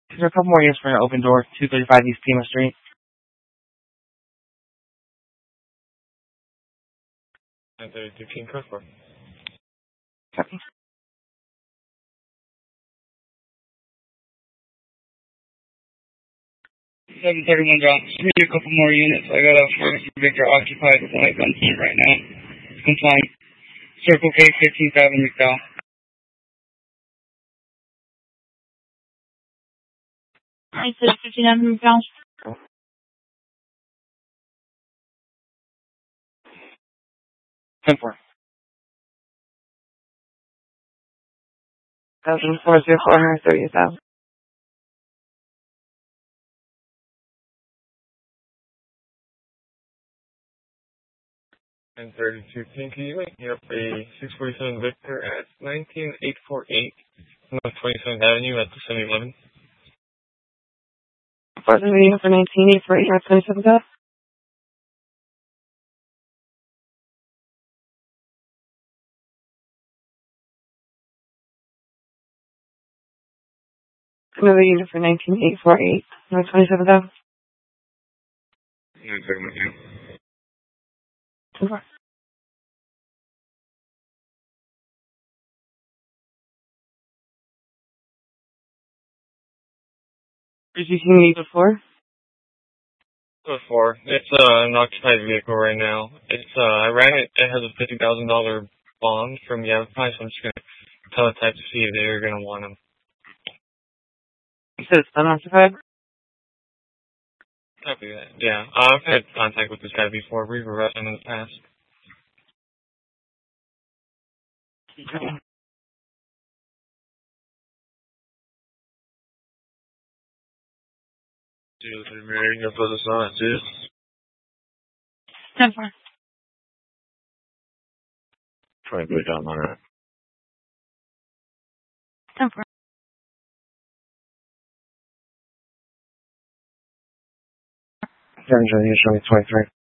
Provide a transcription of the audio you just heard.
There's a couple more units for an open door, 235 East Pima Street. 932 King Code 4. Copy. Seven 31 John. Just need a couple more units. I got a Victor occupied with only one seat right now. It's compliant. Circle K, 15th Avenue, Cal. I said 15th Avenue, Cal. 10-4. 1,430,000. And 32 King, can you make me up a 647 Victor at 19848 North 27th Avenue at the 7-Eleven? What's the unit for 19848 North 27th Ave? Another unit for 19848 North 27th Ave. No, second one, yeah. 10-4. Is you seeing me before? Code 4. It's an occupied vehicle right now. It's I ran it. It has a $50,000 bond from Yavapai, so I'm just gonna tell the type to see if they're gonna want them. You said it's unoccupied? Copy that. Yeah, I've had contact with this guy before. We've arrested him in the past. You're for the sign, too. 10-4. Try to put it down on it. 10-4. Show me 23.